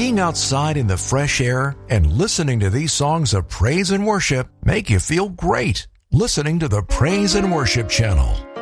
being outside in the fresh air and listening to these songs of praise and worship make you feel great. Listening to the Praise and Worship Channel.